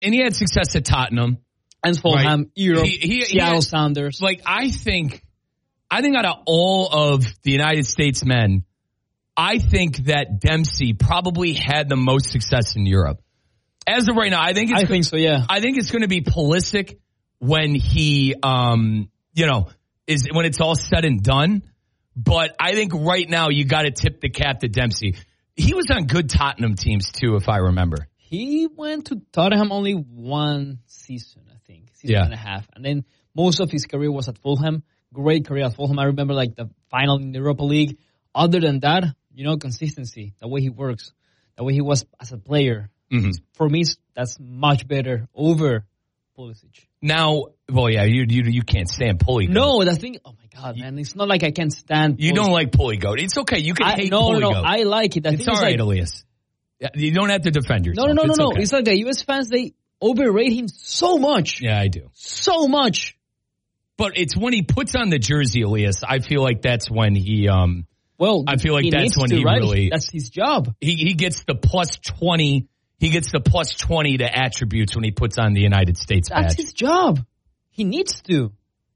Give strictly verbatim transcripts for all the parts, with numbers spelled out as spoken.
And he had success at Tottenham. And Fulham, right. Europe, he, he, Seattle he had, Sounders. Like, I think, I think out of all of the United States men, I think that Dempsey probably had the most success in Europe. As of right now, I think it's I think so, yeah. I think it's going to be Pulisic when he, um, you know, is when it's all said and done. But I think right now you got to tip the cap to Dempsey. He was on good Tottenham teams too, if I remember. He went to Tottenham only one season, I think, season yeah. and a half, and then most of his career was at Fulham. Great career at Fulham. I remember like the final in the Europa League. Other than that, you know, consistency, the way he works, the way he was as a player. Mm-hmm. For me, that's much better over Pulisic. Now, well, yeah, you you you can't stand Pulley Goat. No, the thing, oh my God, man, it's not like I can't stand You Pulisic. don't like Pulley Goat. It's okay. You can I, hate no, Pulley no, Goat. no, I like it. The it's thing all is right, like, Elias. You don't have to defend yourself. No, no, no, it's no, no. okay. It's like the U S fans, they overrate him so much. Yeah, I do. So much. But it's when he puts on the jersey, Elias, I feel like that's when he, um, well, I feel like he that's when to, he right? really, that's his job. He, he gets the plus twenty, he gets the plus twenty to attributes when he puts on the United States badge. That's his job. He needs to.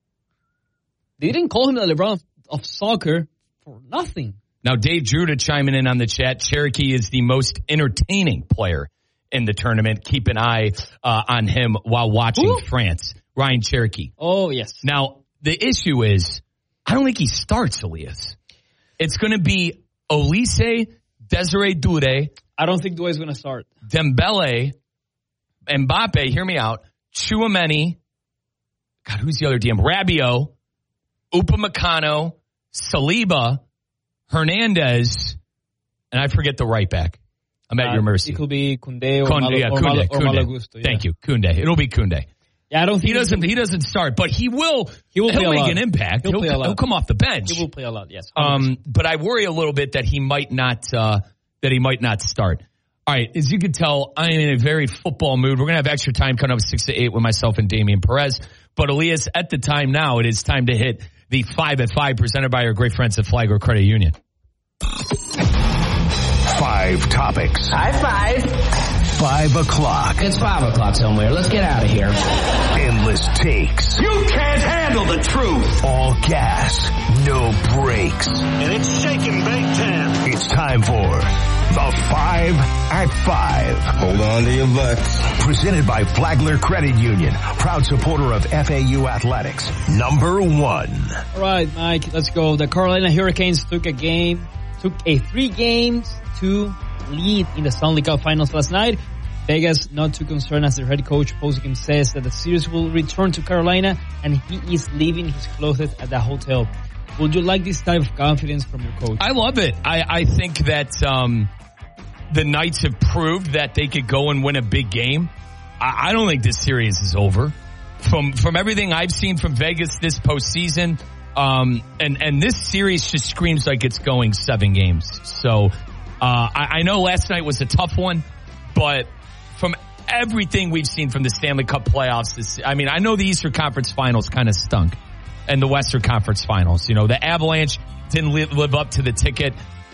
They didn't call him the LeBron of, of soccer for nothing. Now, Dave Druda chiming in on the chat. Cherokee is the most entertaining player in the tournament. Keep an eye uh, on him while watching Ooh. France. Ryan Cherokee. Oh, yes. Now, the issue is, I don't think he starts, Elias. It's going to be Olise, Desiree Doué. I don't think Doué is going to start. Dembele, Mbappe, hear me out, Tchouameni, God, who's the other D M? Rabiot, Upamecano, Saliba, Hernandez, and I forget the right back. I'm at uh, your mercy. It could be Koundé or, Koundé, Malo, yeah, or, Koundé, Malo, or Koundé. Malo Gusto. Yeah. Thank you, Koundé. It'll be Koundé. Yeah, I don't think he doesn't. He doesn't start, but he will. He will he'll play a make lot. an impact. He'll, He'll, play a lot. he'll come off the bench. He will play a lot. Yes. one hundred percent. Um, but I worry a little bit that he might not. Uh, that he might not start. All right, as you can tell, I am in a very football mood. We're gonna have extra time coming up six to eight with myself and Damian Perez. But Elias, at the time now, it is time to hit the five at five presented by our great friends at Flagler Credit Union. Five topics. High five. Five o'clock. It's five o'clock somewhere. Let's get out of here. Endless takes. You can't handle the truth. All gas. No brakes. And it's shaking Big Ten. It's time for the Five at Five. Hold on to your butts. Presented by Flagler Credit Union. Proud supporter of F A U Athletics. Number one. All right, Mike, let's go. The Carolina Hurricanes took a game, took a three games to lead in the Stanley Cup Finals last night. Vegas not too concerned as their head coach postgame says that the series will return to Carolina and he is leaving his clothes at the hotel. Would you like this type of confidence from your coach? I love it. I, I think that um, the Knights have proved that they could go and win a big game. I, I don't think this series is over. From from everything I've seen from Vegas this postseason, um, and and this series just screams like it's going seven games. So. Uh, I, I know last night was a tough one, but from everything we've seen from the Stanley Cup playoffs, this, I mean, I know the Eastern Conference Finals kind of stunk and the Western Conference Finals. You know, the Avalanche didn't live, live up to the ticket,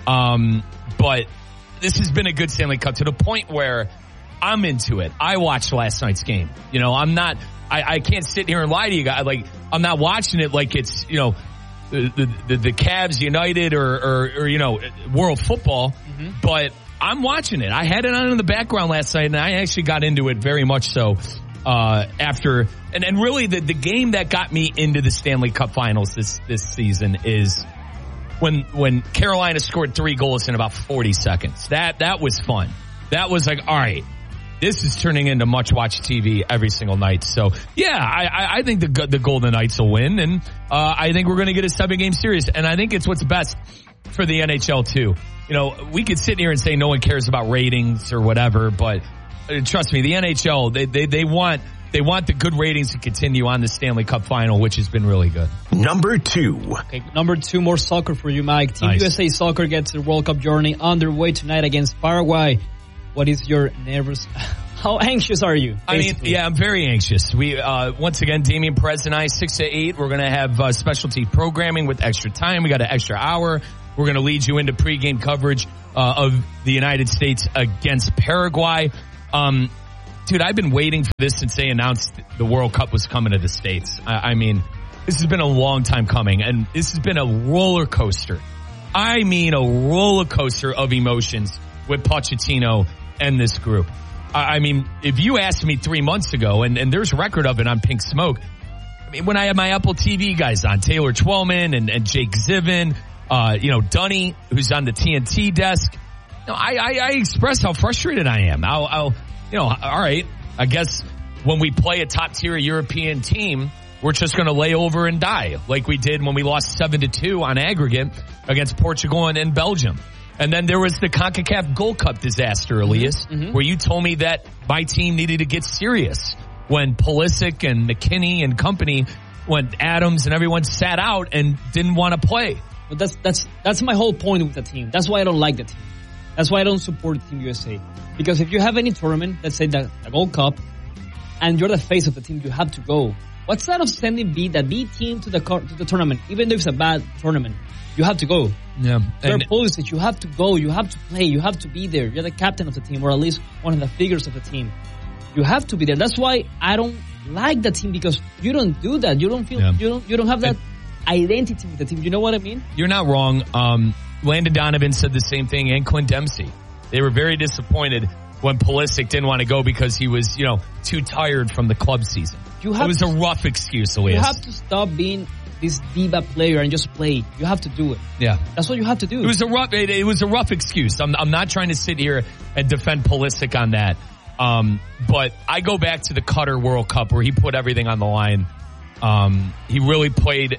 um, but this has been a good Stanley Cup to the point where I'm into it. I watched last night's game. You know, I'm not, I, I can't sit here and lie to you guys. Like, I'm not watching it like it's, you know, The, the the Cavs United or, or, or you know, world football, mm-hmm. but I'm watching it. I had it on in the background last night, and I actually got into it very much so uh, after. And, and really, the, the game that got me into the Stanley Cup Finals this this season is when when Carolina scored three goals in about forty seconds. That that was fun. That was like, all right. This is turning into much watch T V every single night. So, yeah, I, I think the the Golden Knights will win, and uh, I think we're going to get a seven-game series. And I think it's what's best for the N H L, too. You know, we could sit here and say no one cares about ratings or whatever, but uh, trust me, the N H L, they, they, they want they want the good ratings to continue on the Stanley Cup Final, which has been really good. Number two. Okay, number two, more soccer for you, Mike. Team Nice. U S A Soccer gets their World Cup journey underway tonight against Paraguay. What is your nervous? How anxious are you? Basically? I mean, yeah, I'm very anxious. We, uh, once again, Damian Perez and I, six to eight, we're going to have uh, specialty programming with extra time. We got an extra hour. We're going to lead you into pregame coverage uh, of the United States against Paraguay. Um, dude, I've been waiting for this since they announced the World Cup was coming to the States. I, I mean, this has been a long time coming, and this has been a roller coaster. I mean, a roller coaster of emotions with Pochettino and this group. I, I mean, if you asked me three months ago, and, and there's a record of it on Pink Smoke, I mean, when I had my Apple T V guys on, Taylor Twellman and, and Jake Zivin, uh, you know, Dunny, who's on the T N T desk, you know, I, I, I expressed how frustrated I am. I'll, I'll, you know, all right, I guess when we play a top-tier European team, we're just going to lay over and die like we did when we lost seven to two on aggregate against Portugal and, and Belgium. And then there was the CONCACAF Gold Cup disaster, Elias, mm-hmm. where you told me that my team needed to get serious when Pulisic and McKinney and company, when Adams and everyone sat out and didn't want to play. But that's that's that's my whole point with the team. That's why I don't like the team. That's why I don't support Team U S A. Because if you have any tournament, let's say the, the Gold Cup, and you're the face of the team, you have to go. What's that of sending B, the B team to the to the tournament, even though it's a bad tournament? You have to go. Yeah. You're Pulisic, you have to go. You have to play. You have to be there. You're the captain of the team, or at least one of the figures of the team. You have to be there. That's why I don't like the team, because you don't do that. You don't feel. Yeah. You don't. You don't have that and identity with the team. You know what I mean? You're not wrong. Um, Landon Donovan said the same thing, and Clint Dempsey. They were very disappointed when Pulisic didn't want to go because he was, you know, too tired from the club season. You have it was to, a rough excuse, Elias. You have to stop being this diva player and just play. You have to do it. Yeah. That's what you have to do. It was a rough, it, it was a rough excuse. I'm, I'm not trying to sit here and defend Pulisic on that. Um, but I go back to the Qatar World Cup where he put everything on the line. Um, he really played,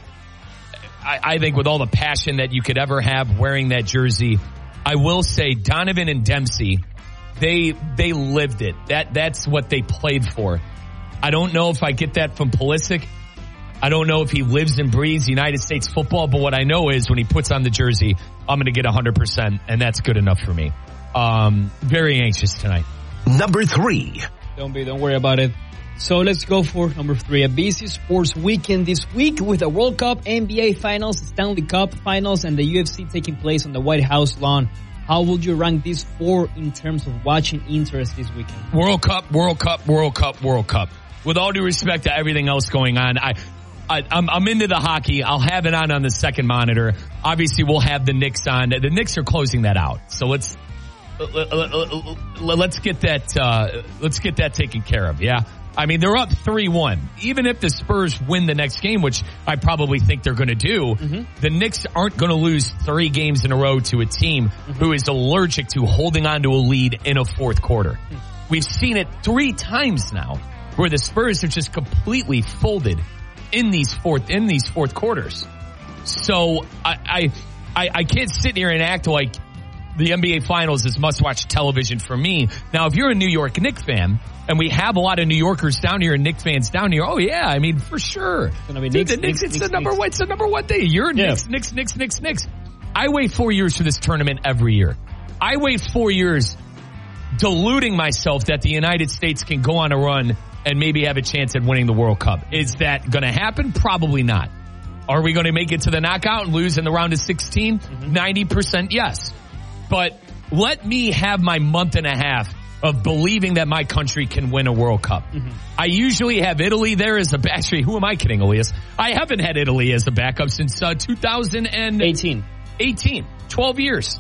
I, I think, with all the passion that you could ever have wearing that jersey. I will say Donovan and Dempsey, they, they lived it. That, that's what they played for. I don't know if I get that from Pulisic. I don't know if he lives and breathes United States football, but what I know is when he puts on the jersey, I'm going to get one hundred percent, and that's good enough for me. Um, very anxious tonight. Number three. Don't be, don't worry about it. So let's go for number three. A busy sports weekend this week with the World Cup, N B A Finals, Stanley Cup Finals, and the U F C taking place on the White House lawn. How would you rank these four in terms of watching interest this weekend? World Cup, World Cup, World Cup, World Cup. With all due respect to everything else going on, I, I I'm, I'm into the hockey. I'll have it on on the second monitor. Obviously, we'll have the Knicks on. The Knicks are closing that out, so let's let's get that uh, let's get that taken care of. Yeah. I mean, they're up three one. Even if the Spurs win the next game, which I probably think they're going to do, mm-hmm. the Knicks aren't going to lose three games in a row to a team mm-hmm. who is allergic to holding on to a lead in a fourth quarter. Mm-hmm. We've seen it three times now where the Spurs have just completely folded in these fourth in these fourth quarters. So I I, I can't sit here and act like the N B A Finals is must-watch television for me. Now, if you're a New York Knicks fan, and we have a lot of New Yorkers down here and Knicks fans down here, oh yeah, I mean, for sure. It's gonna be Dude, Knicks, the Knicks, Knicks, it's Knicks, the number Knicks. one, it's the number one day. You're yeah. Knicks, Knicks, Knicks, Knicks, Knicks. I wait four years for this tournament every year. I wait four years deluding myself that the United States can go on a run and maybe have a chance at winning the World Cup. Is that going to happen? Probably not. Are we going to make it to the knockout and lose in the round of sixteen? Mm-hmm. ninety percent yes. But let me have my month and a half of believing that my country can win a World Cup. Mm-hmm. I usually have Italy there as a backup. Actually, who am I kidding, Elias? I haven't had Italy as a backup since uh, two thousand eighteen. eighteen. twelve years.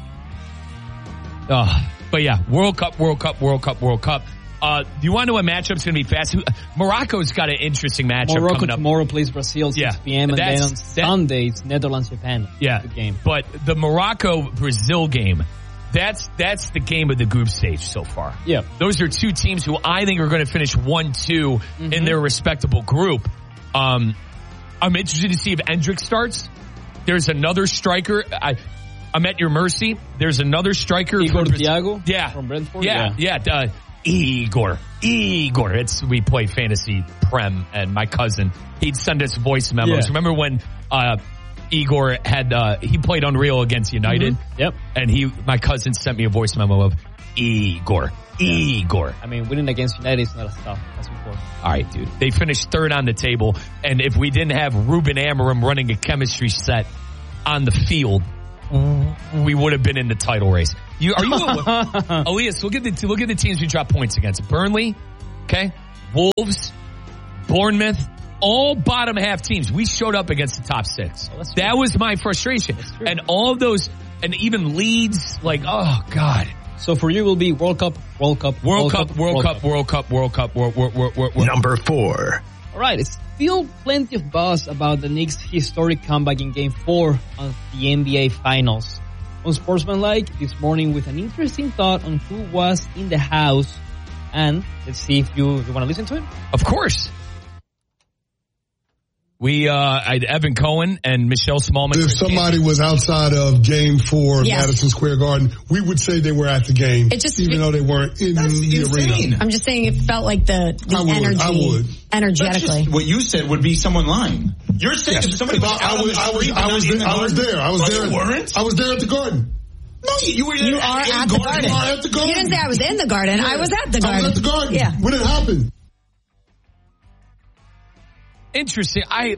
Uh, but yeah, World Cup, World Cup, World Cup, World Cup. Uh, do you want to know what matchup's going to be fast? Morocco's got an interesting matchup Morocco coming up. Tomorrow plays Brazil, six p.m. and then on that, Sundays, Netherlands, Japan. Yeah. Good game. But the Morocco-Brazil game, that's that's the game of the group stage so far. Yeah. Those are two teams who I think are going to finish one two mm-hmm. in their respectable group. Um, I'm interested to see if Endrick starts. There's another striker. I, I'm at your mercy. There's another striker. Igor Thiago? Yeah. From Brentford? Yeah, yeah. yeah uh, Igor. Igor. It's, we play fantasy prem, and my cousin, he'd send us voice memos. Yeah. Remember when, uh, Igor had, uh, he played Unreal against United? Mm-hmm. Yep. And he, my cousin sent me a voice memo of Igor. Yeah. Igor. I mean, winning against United is not a stuff. That's important. All right, dude. They finished third on the table, and if we didn't have Ruben Amorim running a chemistry set on the field, we would have been in the title race. You are you, Elias? Look at the look at the teams we dropped points against: Burnley, Okay? Wolves, Bournemouth, all bottom half teams. We showed up against the top six. Oh, that was my frustration. And all of those, and even Leeds, like, oh, God. So for you, will be World Cup, World Cup, World, World Cup, Cup, World, World Cup, Cup, World Cup, World Cup, World, World, World, World, World. Number four. All right, it's still plenty of buzz about the Knicks' historic comeback in Game Four of the N B A Finals. On Sportsmanlike this morning with an interesting thought on who was in the house, and let's see if you, you want to listen to it. Of course. We, uh, I, Evan Cohen and Michelle Smallman. If somebody was outside of Game Four, yes. Madison Square Garden, we would say they were at the game, it just, even it, though they weren't in the insane. arena. I'm just saying it felt like the, the I would, energy, I would. energetically. What you said would be someone lying. You're saying Yes. if somebody was I, out on was, the I was, street, I was, not in there, the I was garden? there. I was Oh, there. you weren't? I was there at the Garden. No, you, you were You at, are in at the garden. You are at the Garden. You didn't say I was in the garden. Yeah. I was at the garden. I was at the Garden. Yeah. When it happened. Interesting. I,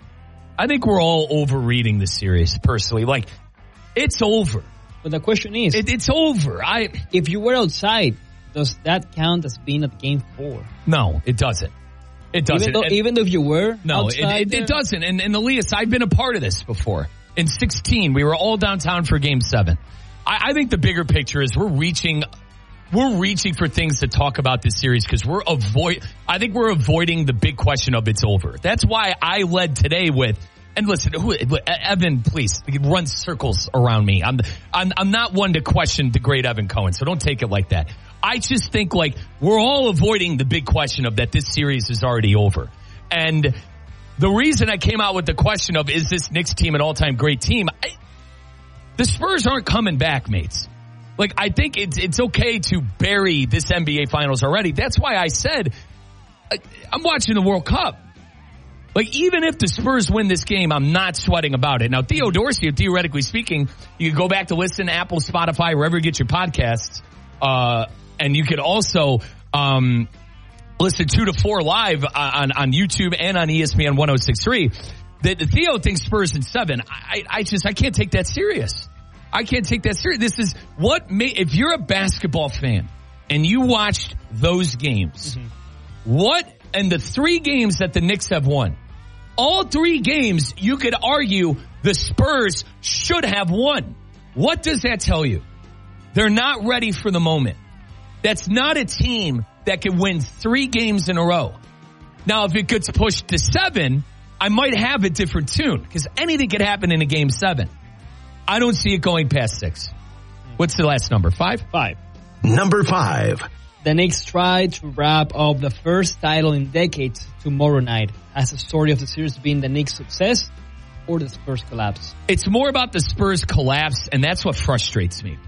I think we're all overreading the series, personally. Like, it's over. But the question is, it, it's over. I if you were outside, does that count as being at Game Four? No, it doesn't. It doesn't. Even though, and, even though if you were no, outside it, it, it doesn't. And, and Elias, I've been a part of this before. In sixteen, we were all downtown for Game Seven. I, I think the bigger picture is we're reaching, we're reaching for things to talk about this series because we're avoid. I think we're avoiding the big question of it's over. That's why I led today with. And listen, who, Evan, please run circles around me. I'm, I'm, I'm not one to question the great Evan Cohen, so don't take it like that. I just think like we're all avoiding the big question of that this series is already over. And the reason I came out with the question of is this Knicks team an all-time great team? I, the Spurs aren't coming back, mates. Like I think it's it's okay to bury this N B A Finals already. That's why I said I'm watching the World Cup. Like, even if the Spurs win this game, I'm not sweating about it. Now, Theo Dorsey, theoretically speaking, you can go back to listen to Apple, Spotify, wherever you get your podcasts. Uh, and you could also um, listen two to four live on, on YouTube and on E S P N one oh six point three. The, the Theo thinks Spurs in seven. I, I just, I can't take that serious. I can't take that serious. This is what may, if you're a basketball fan and you watched those games, mm-hmm. what, and the three games that the Knicks have won, all three games, you could argue the Spurs should have won. What does that tell you? They're not ready for the moment. That's not a team that can win three games in a row. Now, if it gets pushed to seven, I might have a different tune because anything could happen in a game seven. I don't see it going past six. What's the last number? Five? Five. Number five. The Knicks try to wrap up the first title in decades tomorrow night. Has the story of the series been the Knicks' success or the Spurs' collapse? It's more about the Spurs' collapse, and that's what frustrates me.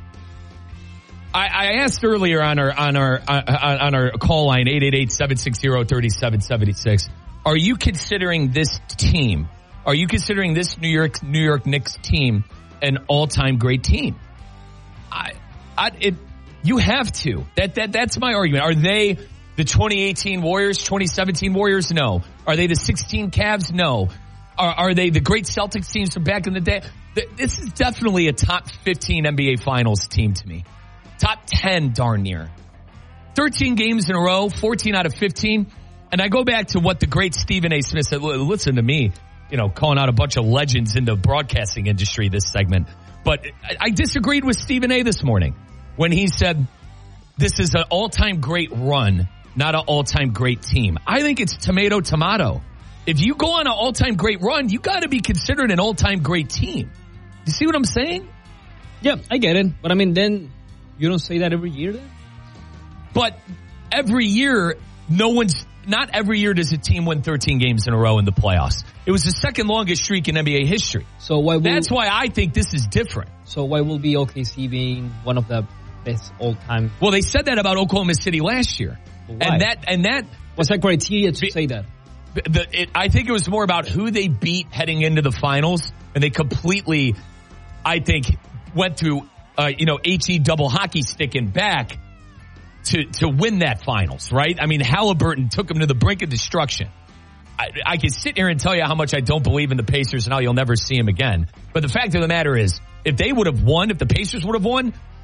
I, I asked earlier on our on our on, on our call line eight eight eight, seven six zero, three seven seven six. Are you considering this team? Are you considering this New York New York Knicks team an all-time great team? I, I it. You have to. That that that's my argument. Are they the twenty eighteen Warriors, twenty seventeen Warriors? No. Are they the sixteen Cavs? No. Are, are they the great Celtics teams from back in the day? This is definitely a top fifteen N B A Finals team to me. Top ten, darn near. thirteen games in a row, fourteen out of fifteen. And I go back to what the great Stephen A. Smith said. Listen to me, you know, calling out a bunch of legends in the broadcasting industry this segment. But I disagreed with Stephen A. this morning when he said this is an all-time great run, not an all-time great team. I think it's tomato, tomato. If you go on an all-time great run, you got to be considered an all-time great team. You see what I'm saying? Yeah, I get it. But I mean, then you don't say that every year then? But every year, no one's, not every year does a team win thirteen games in a row in the playoffs. It was the second longest streak in N B A history. So why will, That's why I think this is different. So why will be O K C being one of the best all-time? Well, they said that about Oklahoma City last year. Why? And that, and that, what's that criteria to be, say that? The, it, I think it was more about who they beat heading into the finals, and they completely, I think, went through, uh, you know, H E double hockey sticking back to to win that finals, right? I mean, Halliburton took them to the brink of destruction. I, I can sit here and tell you how much I don't believe in the Pacers and how you'll never see them again. But the fact of the matter is, if they would have won, if the Pacers would have won,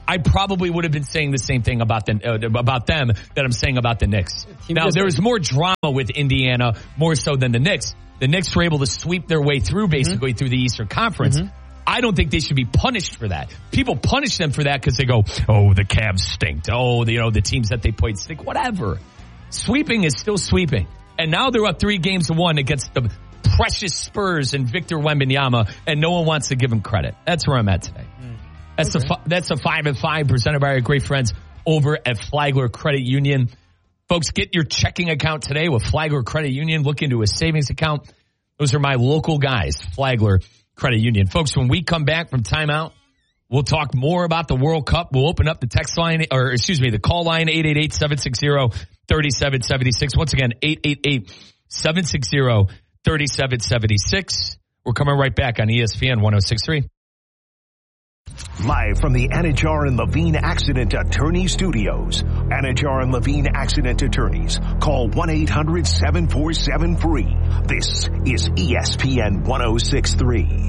I probably would have been saying the same thing about the, uh, about them that I'm saying about the Knicks. Now, there was more drama with Indiana, more so than the Knicks. The Knicks were able to sweep their way through, basically, mm-hmm. through the Eastern Conference. Mm-hmm. I don't think they should be punished for that. People punish them for that because they go, oh, the Cavs stink. Oh, the, you know, the teams that they played stink. Whatever. Sweeping is still sweeping. And now they're up three games to one against the precious Spurs and Victor Wembanyama, and no one wants to give him credit. That's where I'm at today. Mm. That's okay. a that's a five and five presented by our great friends over at Flagler Credit Union. Folks, get your checking account today with Flagler Credit Union. Look into a savings account. Those are my local guys, Flagler Credit Union. Folks, when we come back from timeout, we'll talk more about the World Cup. We'll open up the text line, or excuse me, the call line, eight eight eight, seven six zero, three seven seven six. Once again, eight eight eight, seven six zero, three seven seven six. We're coming right back on E S P N one oh six point three. Live from the Anajar and Levine Accident Attorney Studios. Anajar and Levine Accident Attorneys. Call one eight hundred, seven four seven, free. This is E S P N one oh six point three.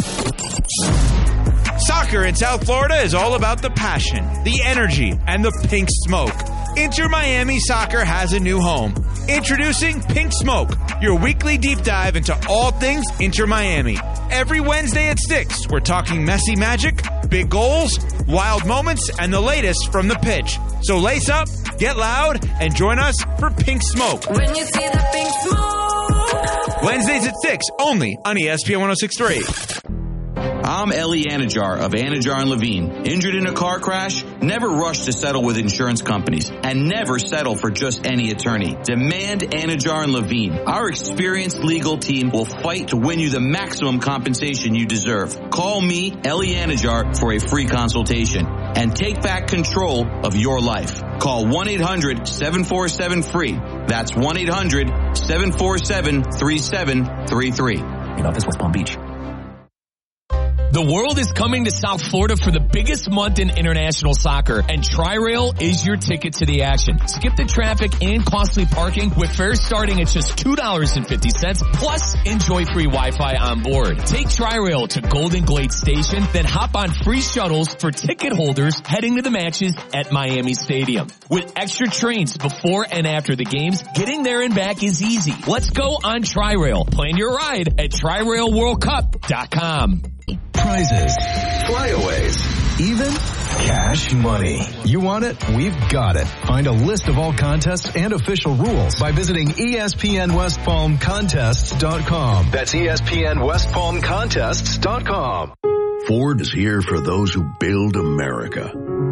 Soccer in South Florida is all about the passion, the energy, and the pink smoke. Inter Miami Soccer has a new home. Introducing Pink Smoke, your weekly deep dive into all things Inter Miami. Every Wednesday at six, we're talking messy magic, big goals, wild moments, and the latest from the pitch. So lace up, get loud, and join us for Pink Smoke. When you see the pink smoke. Wednesdays at six, only on E S P N one oh six point three. I'm Ellie Anajar of Anajar and Levine. Injured in a car crash? Never rush to settle with insurance companies, and never settle for just any attorney. Demand Anajar and Levine. Our experienced legal team will fight to win you the maximum compensation you deserve. Call me, Ellie Anajar, for a free consultation and take back control of your life. Call one eight hundred, seven four seven, free. That's one eight hundred, seven four seven, three seven three three. In office, West Palm Beach. The world is coming to South Florida for the biggest month in international soccer, and Tri-Rail is your ticket to the action. Skip the traffic and costly parking with fares starting at just two dollars and fifty cents, plus enjoy free Wi-Fi on board. Take Tri-Rail to Golden Glade Station, then hop on free shuttles for ticket holders heading to the matches at Miami Stadium. With extra trains before and after the games, getting there and back is easy. Let's go on Tri-Rail. Plan your ride at tri rail world cup dot com. Prizes, flyaways, even cash money. You want it? We've got it. Find a list of all contests and official rules by visiting E S P N West Palm Contests dot com. That's E S P N West Palm Contests dot com. Ford is here for those who build America.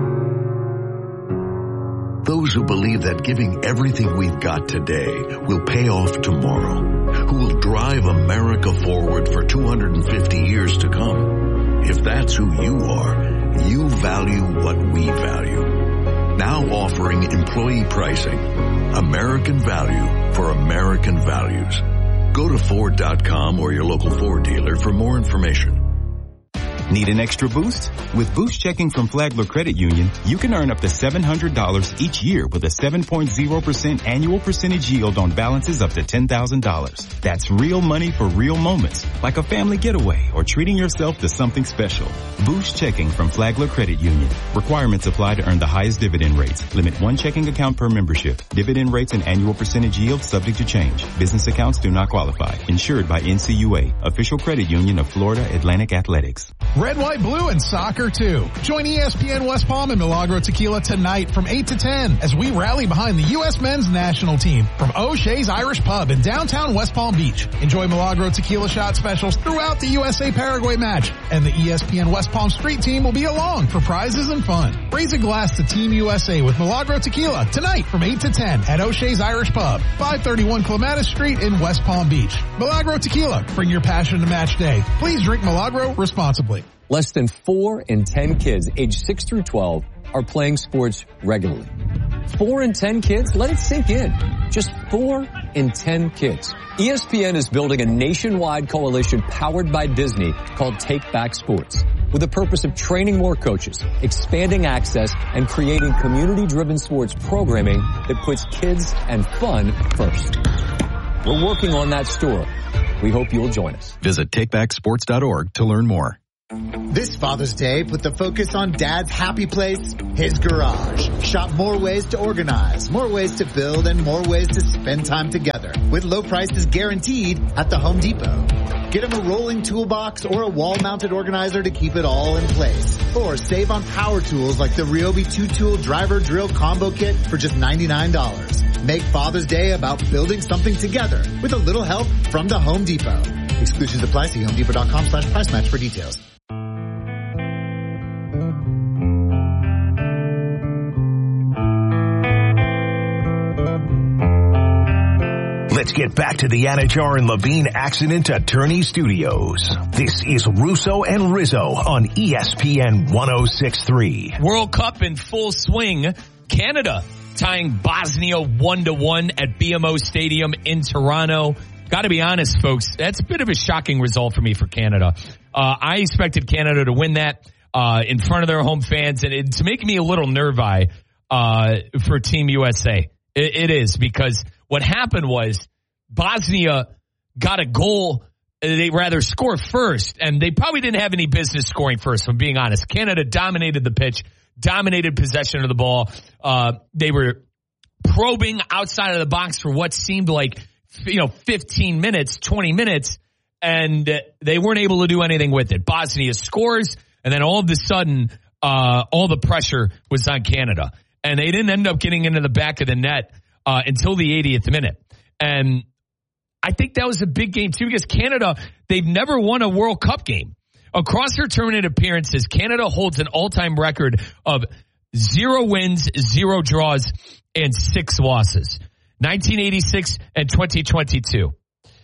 Those who believe that giving everything we've got today will pay off tomorrow. Who will drive America forward for two hundred fifty years to come. If that's who you are, you value what we value. Now offering employee pricing. American value for American values. Go to Ford dot com or your local Ford dealer for more information. Need an extra boost? With Boost Checking from Flagler Credit Union, you can earn up to seven hundred dollars each year with a seven point zero percent annual percentage yield on balances up to ten thousand dollars. That's real money for real moments, like a family getaway or treating yourself to something special. Boost Checking from Flagler Credit Union. Requirements apply to earn the highest dividend rates. Limit one checking account per membership. Dividend rates and annual percentage yield subject to change. Business accounts do not qualify. Insured by N C U A, official credit union of Florida Atlantic Athletics. Red, white, blue, and soccer too. Join E S P N West Palm and Milagro Tequila tonight from eight to ten as we rally behind the U S men's national team from O'Shea's Irish Pub in downtown West Palm Beach. Enjoy Milagro Tequila shot specials throughout the U S A Paraguay match, and the E S P N West Palm Street team will be along for prizes and fun. Raise a glass to Team U S A with Milagro Tequila tonight from eight to ten at O'Shea's Irish Pub, five thirty-one Clematis Street in West Palm Beach. Milagro Tequila, bring your passion to match day. Please drink Milagro responsibly. Less than four in ten kids aged six through twelve are playing sports regularly. Four in ten kids? Let it sink in. Just four in ten kids. E S P N is building a nationwide coalition powered by Disney called Take Back Sports, with the purpose of training more coaches, expanding access, and creating community-driven sports programming that puts kids and fun first. We're working on that story. We hope you'll join us. Visit take back sports dot org to learn more. This Father's Day, put the focus on Dad's happy place, his garage. Shop more ways to organize, more ways to build, and more ways to spend time together. With low prices guaranteed at the Home Depot. Get him a rolling toolbox or a wall-mounted organizer to keep it all in place. Or save on power tools like the Ryobi two-tool driver drill combo kit for just ninety-nine dollars. Make Father's Day about building something together with a little help from the Home Depot. Exclusions apply. See homedepot.com slash price match for details. Let's get back to the Anajar and Levine Accident Attorney Studios. This is Russo and Rizzo on E S P N one oh six point three. World Cup in full swing. Canada tying Bosnia one to one at B M O Stadium in Toronto. Got to be honest, folks, that's a bit of a shocking result for me for Canada. Uh, I expected Canada to win that uh, in front of their home fans, and it's making me a little nervy uh, for Team U S A. It, it is, because what happened was Bosnia got a goal. They rather score first, and they probably didn't have any business scoring first, if I'm being honest. Canada dominated the pitch, dominated possession of the ball. Uh, they were probing outside of the box for what seemed like, you know, fifteen minutes, twenty minutes, and they weren't able to do anything with it. Bosnia scores, and then all of a sudden, uh, all the pressure was on Canada. And they didn't end up getting into the back of the net uh, until the eightieth minute. And I think that was a big game, too, because Canada, they've never won a World Cup game. Across their tournament appearances, Canada holds an all-time record of zero wins, zero draws, and six losses. nineteen eighty-six and twenty twenty-two.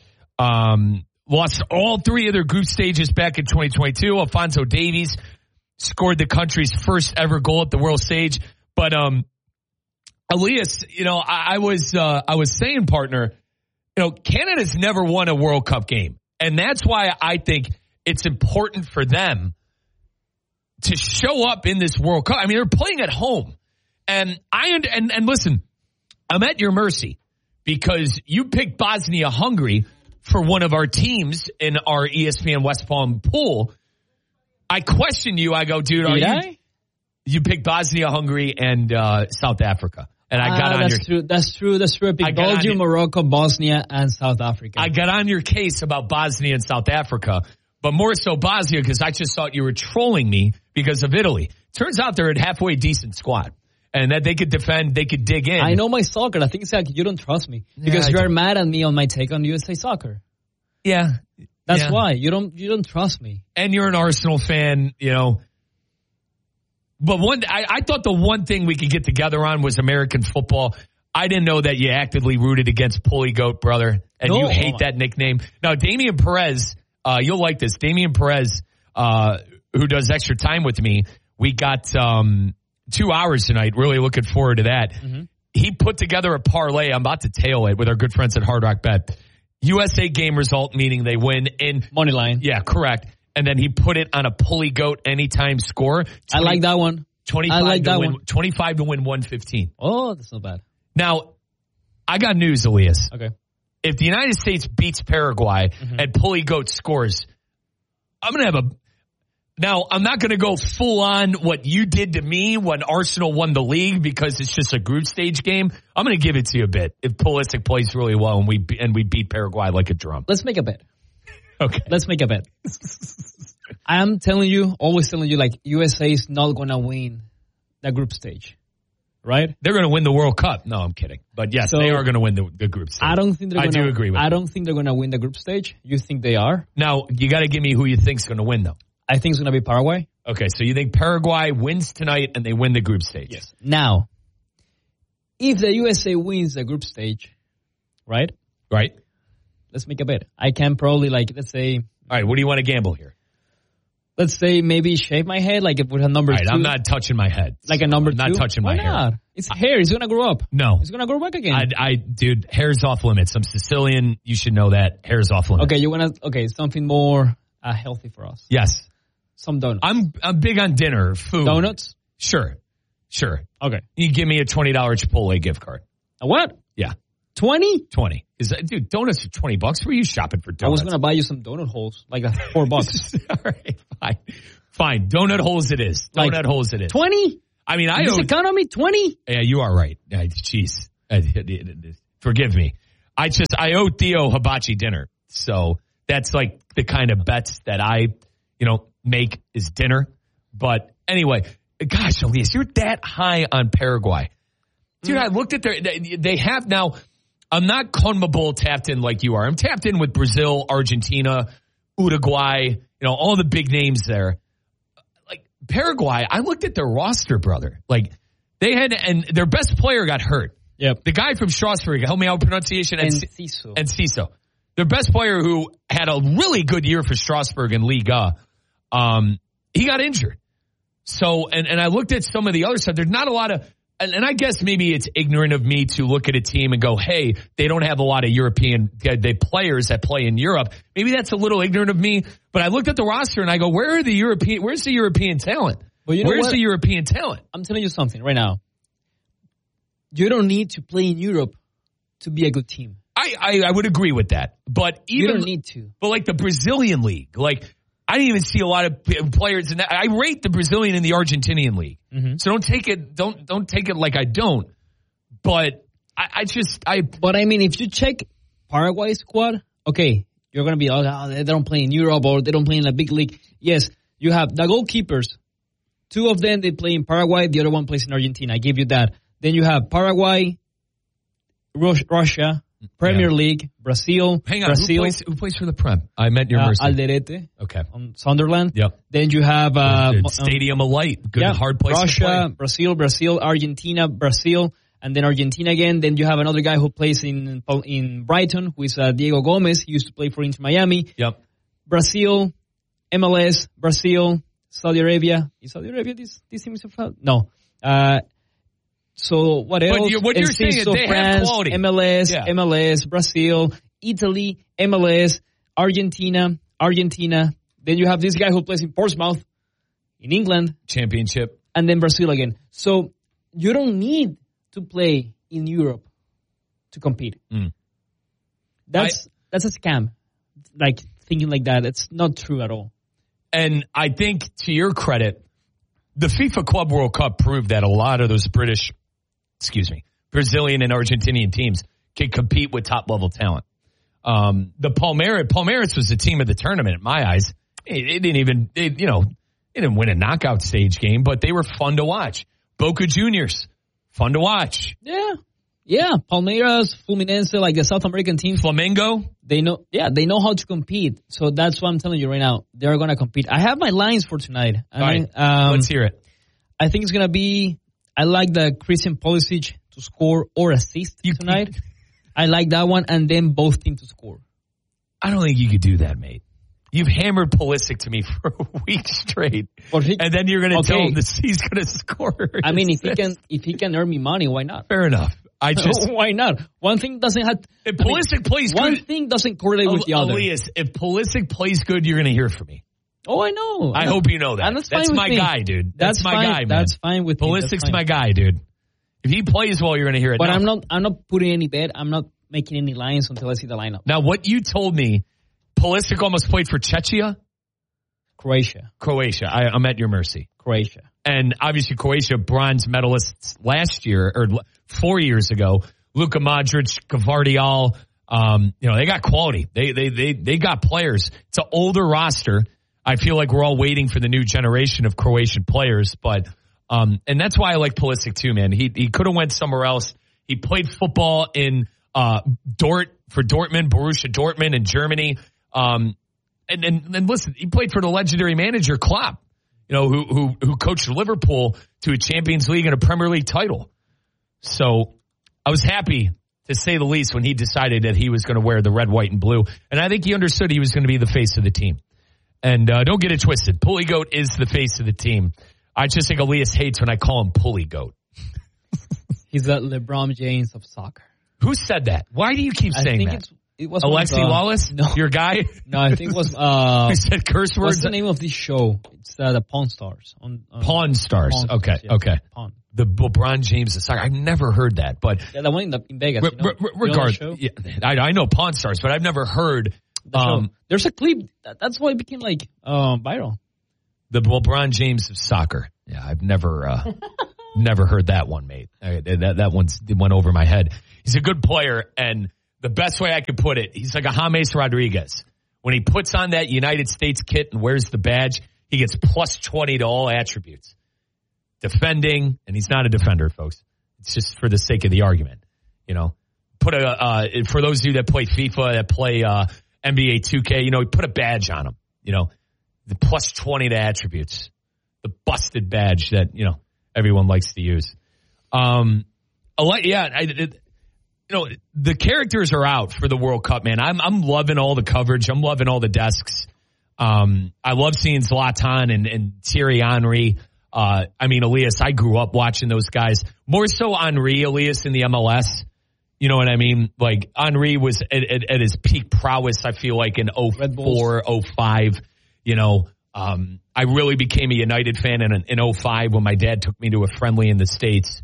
Um, lost all three of their group stages back in twenty twenty-two. Alphonso Davies scored the country's first ever goal at the world stage. But, um, Elias, you know, I, I was, uh, I was saying, partner, you know, Canada's never won a World Cup game. And that's why I think it's important for them to show up in this World Cup. I mean, they're playing at home. And I, and, and listen, I'm at your mercy because you picked Bosnia-Hungary for one of our teams in our E S P N West Palm pool. I question you. I go, dude, are Did you? I? You picked Bosnia-Hungary and uh, South Africa. And I got ah, on that's your true. That's true. That's true. I picked Belgium, Morocco, Bosnia, and South Africa. I got on your case about Bosnia and South Africa, but more so Bosnia because I just thought you were trolling me because of Italy. Turns out they're a halfway decent squad. And that they could defend, they could dig in. I know my soccer. I think it's like you don't trust me because Yeah, you're mad at me on my take on U S A Soccer. Yeah. That's Yeah. why. You don't you don't trust me. And you're an Arsenal fan, you know. But one, I, I thought the one thing we could get together on was American football. I didn't know that you actively rooted against Pulley Goat, brother, and No. you hate that nickname. Now, Damian Perez, uh, you'll like this. Damian Perez, uh, who does extra time with me, we got um, two hours tonight. Really looking forward to that. Mm-hmm. He put together a parlay. I'm about to tail it with our good friends at Hard Rock Bet. U S A game result, meaning they win in money line. Yeah, correct. And then he put it on a Pulley Goat anytime score. twenty, I like that one. twenty-five I like to that win, one. twenty-five to win one fifteen. Oh, that's not bad. Now, I got news, Elias. Okay. If the United States beats Paraguay Mm-hmm. and Pulley Goat scores, I'm going to have a... Now, I'm not going to go full on what you did to me when Arsenal won the league because it's just a group stage game. I'm going to give it to you a bit if Pulisic plays really well and we and we beat Paraguay like a drum. Let's make a bet. Okay. Let's make a bet. I'm telling you, always telling you, like, U S A is not going to win the group stage, right? They're going to win the World Cup. No, I'm kidding. But yes, So, they are going to win the, the group stage. I don't think they're I going to. do agree with I you. don't think they're going to win the group stage. You think they are? Now, you got to give me who you think's going to win, though. I think it's going to be Paraguay. Okay, so you think Paraguay wins tonight and they win the group stage? Yes. Now, if the U S A wins the group stage, right? Right. Let's make a bet. I can probably, like, let's say... All right, what do you want to gamble here? Let's say maybe shave my head, like with a number All right, two. I'm not touching my head. Like a number I'm two? not touching Why my hair. not? It's hair. It's going to grow up. No. It's going to grow back again. I, I, dude, hair's off limits. I'm Sicilian. You should know that. Hair's off limits. Okay, you want to... Okay, something more uh, healthy for us. Yes. Some donuts. I'm I'm big on dinner, food. Donuts? Sure. Sure. Okay. You give me a twenty dollars Chipotle gift card. A what? Yeah. twenty? twenty. Is that, dude, donuts are twenty bucks. Where are you shopping for donuts? I was going to buy you some donut holes, like uh, four bucks. All right, fine. Fine. Donut holes it is. Donut like holes it is. twenty? I mean, I this owe, economy, twenty? Yeah, you are right. Jeez. Forgive me. I just, I owe Theo hibachi dinner. So that's like the kind of bets that I, you know, make is dinner. But anyway, gosh, Elias, you're that high on Paraguay. Dude, I looked at their, they have now, I'm not CONMEBOL tapped in like you are. I'm tapped in with Brazil, Argentina, Uruguay, you know, all the big names there. Like Paraguay, I looked at their roster, brother. Like they had, and their best player got hurt. Yep. The guy from Strasbourg, help me out with pronunciation. Enciso. Enciso. Their best player who had a really good year for Strasbourg in Liga, um, he got injured. So, and, and I looked at some of the other stuff. There's not a lot of, and, and I guess maybe it's ignorant of me to look at a team and go, hey, they don't have a lot of European they players that play in Europe. Maybe that's a little ignorant of me, but I looked at the roster and I go, where are the European, where's the European talent? Well, you know where's what? the European talent? I'm telling you something right now. You don't need to play in Europe to be a good team. I, I, I would agree with that. But even, you don't need to. But like the Brazilian league, like I didn't even see a lot of players in that. I rate the Brazilian and the Argentinian league. Mm-hmm. So don't take it, don't, don't take it like I don't. But I, I just, I. But I mean, if you check Paraguay's squad, okay, you're going to be, oh, they don't play in Europe or they don't play in a big league. Yes, you have the goalkeepers. Two of them, they play in Paraguay. The other one plays in Argentina. I give you that. Then you have Paraguay, Russia, Premier yeah. League, Brazil. Hang on, Brazil, who, plays, who plays for the Prem? I meant your uh, mercy. Alderete. Okay. On Sunderland. Yep. Then you have uh, Stadium of Light. Good, yeah, hard place Russia, to play. Brazil, Brazil, Argentina, Brazil, and then Argentina again. Then you have another guy who plays in in Brighton, who is uh, Diego Gomez. He used to play for Inter Miami. Yep. Brazil, M L S, Brazil, Saudi Arabia. Is Saudi Arabia this this team is a No. Uh, So what else? But you're, what you're saying is they France, have quality. M L S, yeah. M L S, Brazil, Italy, M L S, Argentina, Argentina. Then you have this guy who plays in Portsmouth, in England. Championship. And then Brazil again. So you don't need to play in Europe to compete. Mm. That's I, that's a scam. Like thinking like that. It's not true at all. And I think to your credit, the FIFA Club World Cup proved that a lot of those British excuse me, Brazilian and Argentinian teams can compete with top-level talent. Um, the Palmeiras, Palmeiras was the team of the tournament in my eyes. It, it didn't even, it, you know, they didn't win a knockout stage game, but they were fun to watch. Boca Juniors, fun to watch. Yeah. Yeah. Palmeiras, Fluminense, like the South American teams. Flamengo. They know, yeah, they know how to compete. So that's what I'm telling you right now. They're going to compete. I have my lines for tonight. I All mean, right. um, Let's hear it. I think it's going to be, I like the Christian Pulisic to score or assist you, tonight. I like that one, and then both teams to score. I don't think you could do that, mate. You've hammered Pulisic to me for a week straight, he, and then you're going to okay. tell him that he's going to score. I mean, if he can, if he can earn me money, why not? Fair enough. I just why not? One thing doesn't have. If Pulisic I mean, plays one good, thing doesn't correlate with the other. Elias, if Pulisic plays good, you're going to hear from me. Oh, I know. I, I hope you know that. That's, that's my me. guy, dude. That's, that's my fine. guy, man. That's fine with Pulisic's me. my guy, dude. If he plays well, you're going to hear it. But now, I'm not. I'm not putting any bet. I'm not making any lines until I see the lineup. Now, what you told me, Pulisic almost played for Czechia, Croatia, Croatia. I, I'm at your mercy. Croatia, and obviously Croatia bronze medalists last year or four years ago. Luka Modric, Gvardiol. Um, you know they got quality. They they they they got players. It's an older roster. I feel like we're all waiting for the new generation of Croatian players, but um, and that's why I like Pulisic too, man. He he could have went somewhere else. He played football in uh, Dort for Dortmund, Borussia Dortmund in Germany. Um, and, and and listen, he played for the legendary manager Klopp, you know, who who who coached Liverpool to a Champions League and a Premier League title. So I was happy, to say the least, when he decided that he was going to wear the red, white, and blue. And I think he understood he was going to be the face of the team. And uh, don't get it twisted. Pulley Goat is the face of the team. I just think Elias hates when I call him Pulley Goat. He's the LeBron James of soccer. Who said that? Why do you keep I saying think that? It's, It was Alexi uh, Wallace? No. Your guy? No, I think it was... Uh, Who said curse words? What's the name of this show? It's uh, the Pawn Stars. On, on Pawn Stars. Pawn okay, Stars, yes. okay. Pawn. The LeBron James of soccer. I've never heard that, but... Yeah, the one in, the, in Vegas. Re- you know? re- regard, you know yeah, I, I know Pawn Stars, but I've never heard... The um, There's a clip. That, that's why it became like uh, viral. The LeBron James of soccer. Yeah, I've never... Uh, never heard that one, mate. I, that, that one's, it went over my head. He's a good player, and... The best way I could put it, he's like a James Rodriguez. When he puts on that United States kit and wears the badge, he gets plus twenty to all attributes. Defending, and he's not a defender, folks. It's just for the sake of the argument. You know, put a, uh, for those of you that play FIFA, that play uh, N B A two K, you know, put a badge on him. You know, the plus twenty to attributes. The busted badge that, you know, everyone likes to use. Um, yeah, I, it, You know, the characters are out for the World Cup, man. I'm I'm loving all the coverage. I'm loving all the desks. Um, I love seeing Zlatan and, and Thierry Henry. Uh, I mean, Elias, I grew up watching those guys. More so Henry, Elias in the M L S. You know what I mean? Like, Henry was at, at, at his peak prowess, I feel like, in oh four, oh five. You know, um, I really became a United fan in, in oh five when my dad took me to a friendly in the States.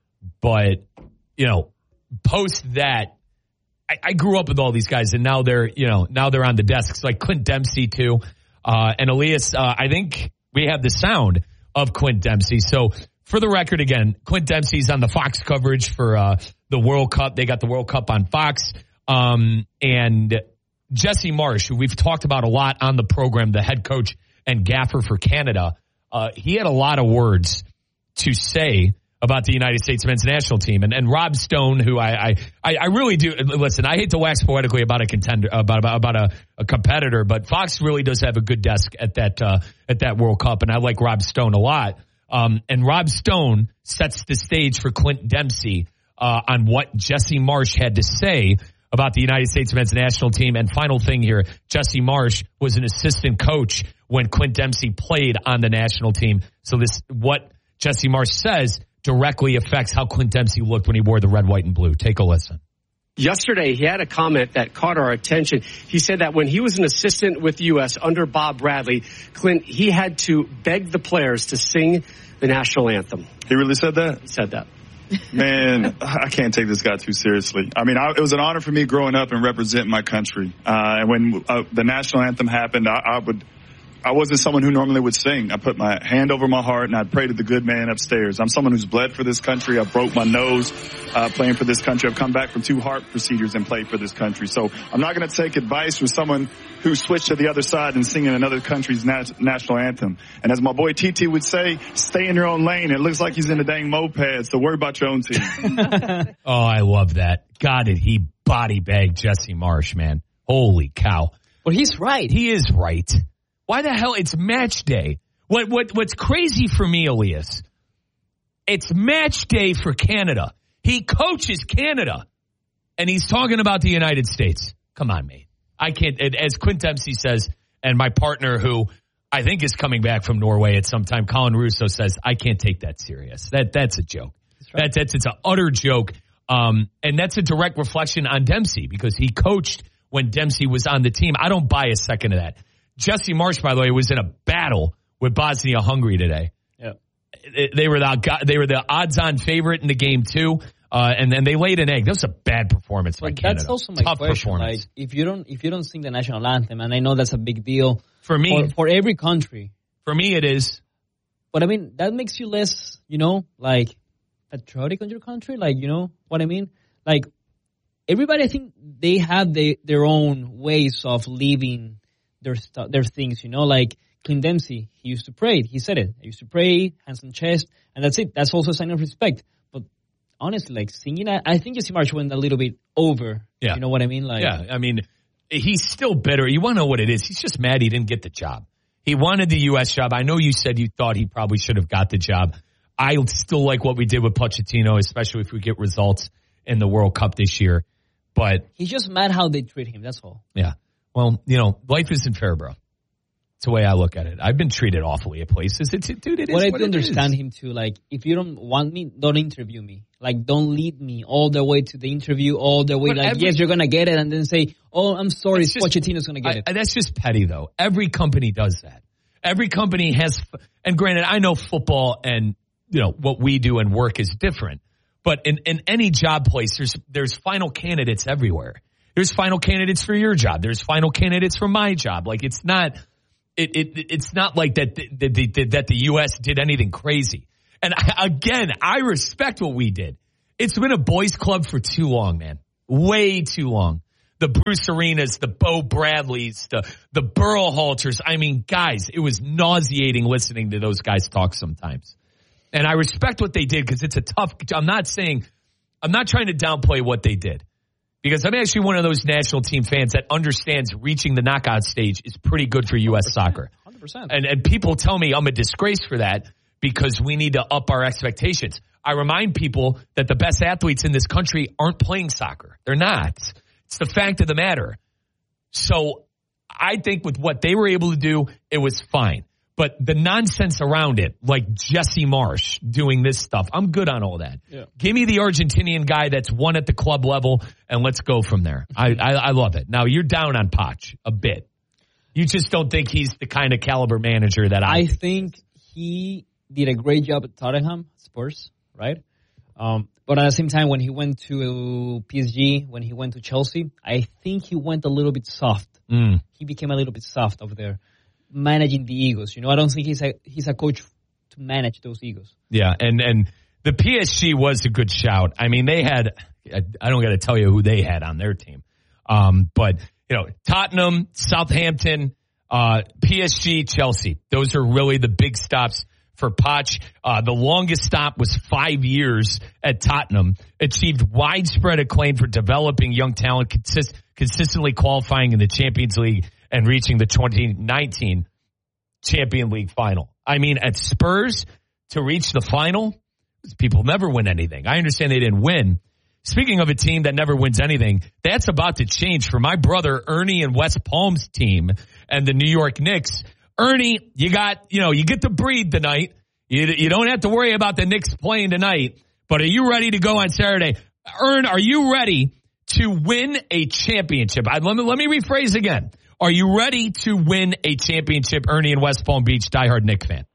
But, you know, post that, I, I grew up with all these guys, and now they're, you know, now they're on the desks, like Clint Dempsey too, uh, and Elias. Uh, I think we have the sound of Clint Dempsey. So for the record, again, Clint Dempsey's on the Fox coverage for uh, the World Cup. They got the World Cup on Fox, um, and Jesse Marsh, who we've talked about a lot on the program, the head coach and gaffer for Canada. Uh, he had a lot of words to say about the United States men's national team. And, and Rob Stone, who I, I, I really do, listen, I hate to wax poetically about a contender, about, about, about a, a competitor, but Fox really does have a good desk at that, uh, at that World Cup. And I like Rob Stone a lot. Um, and Rob Stone sets the stage for Clint Dempsey, uh, on what Jesse Marsh had to say about the United States men's national team. And final thing here, Jesse Marsh was an assistant coach when Clint Dempsey played on the national team. So this, what Jesse Marsh says directly affects how Clint Dempsey looked when he wore the red, white, and blue. Take a listen. Yesterday, he had a comment that caught our attention. He said that when he was an assistant with the U S under Bob Bradley, Clint, he had to beg the players to sing the national anthem. He really said that? He said that. Man, I can't take this guy too seriously. I mean, I, it was an honor for me growing up and representing my country. Uh, and when uh, the national anthem happened, I, I would... I wasn't someone who normally would sing. I put my hand over my heart and I prayed to the good man upstairs. I'm someone who's bled for this country. I broke my nose uh, playing for this country. I've come back from two heart procedures and played for this country. So I'm not going to take advice from someone who switched to the other side and singing another country's nat- national anthem. And as my boy T T would say, stay in your own lane. It looks like he's in a dang moped, so worry about your own team. Oh, I love that. God, did he body bag Jesse Marsh, man. Holy cow. Well, he's right. He is right. Why the hell? It's match day. What what what's crazy for me, Elias? It's match day for Canada. He coaches Canada, and he's talking about the United States. Come on, mate. I can't. As Clint Dempsey says, and my partner, who I think is coming back from Norway at some time, Colin Russo says, I can't take that serious. That that's a joke. That's right. that, that's it's an utter joke, um, and that's a direct reflection on Dempsey because he coached when Dempsey was on the team. I don't buy a second of that. Jesse Marsh, by the way, was in a battle with Bosnia-Hungary today. Yeah, they were the they were the odds-on favorite in the game too, uh, and then they laid an egg. That was a bad performance by but Canada. That's also my Tough question. Performance. Like, if you don't if you don't sing the national anthem, and I know that's a big deal for me, for, for every country. For me, it is. But I mean, that makes you less, you know, like patriotic on your country. Like, you know what I mean? Like, everybody, I think they have the, their own ways of living their st- their things, you know, like Clint Dempsey, he used to pray. He said it. I used to pray, hands on chest, and that's it. That's also a sign of respect. But honestly, like singing, I, I think Jesse Marsh went a little bit over. Yeah. You know what I mean? Like, yeah, I mean, he's still bitter. You want to know what it is? He's just mad he didn't get the job. He wanted the U S job. I know you said you thought he probably should have got the job. I still like what we did with Pochettino, especially if we get results in the World Cup this year. But he's just mad how they treat him. That's all. Yeah. Well, you know, life isn't fair, bro. It's the way I look at it. I've been treated awfully at places. It's, it, dude, it is what I what do it understand is. him too. Like, if you don't want me, don't interview me. Like, don't lead me all the way to the interview, all the way. But like, every, yes, you're gonna get it, and then say, "Oh, I'm sorry, just, Pochettino's gonna get I, it." That's just petty, though. Every company does that. Every company has, and granted, I know football and you know what we do and work is different. But in, in any job place, there's there's final candidates everywhere. There's final candidates for your job. There's final candidates for my job. Like it's not. It, it it's not like that the, the, the, that the U S did anything crazy. And I, again, I respect what we did. It's been a boys club for too long, man. Way too long. The Bruce Arenas, the Bo Bradleys, the the Burl Halters. I mean, guys, it was nauseating listening to those guys talk sometimes. And I respect what they did because it's a tough. I'm not saying, I'm not trying to downplay what they did. Because I'm actually one of those national team fans that understands reaching the knockout stage is pretty good for U S soccer. one hundred percent. And, and people tell me I'm a disgrace for that because we need to up our expectations. I remind people that the best athletes in this country aren't playing soccer. They're not. It's the fact of the matter. So I think with what they were able to do, it was fine. But the nonsense around it, like Jesse Marsh doing this stuff, I'm good on all that. Yeah. Give me the Argentinian guy that's won at the club level, and let's go from there. I, I, I love it. Now, you're down on Poch a bit. You just don't think he's the kind of caliber manager that I, I think he did a great job at Tottenham Spurs, right? Um, but at the same time, when he went to P S G, when he went to Chelsea, I think he went a little bit soft. Mm. He became a little bit soft over there, managing the egos. You know, I don't think he's a he's a coach to manage those egos. Yeah, and and the P S G was a good shout. I mean, they had I, I don't got to tell you who they had on their team, um, but you know, Tottenham, Southampton, uh, P S G, Chelsea. Those are really the big stops for Poch. Uh, the longest stop was five years at Tottenham. Achieved widespread acclaim for developing young talent, consist, consistently qualifying in the Champions League and reaching the twenty nineteen Champions League final. I mean, at Spurs, to reach the final, people never win anything. I understand they didn't win. Speaking of a team that never wins anything, that's about to change for my brother Ernie and West Palm's team and the New York Knicks. Ernie, you got, you know, you get to breathe tonight. You, you don't have to worry about the Knicks playing tonight, but are you ready to go on Saturday? Ern, are you ready to win a championship? I, let me, let me rephrase again. Are you ready to win a championship, Ernie in West Palm Beach, diehard Knicks fan?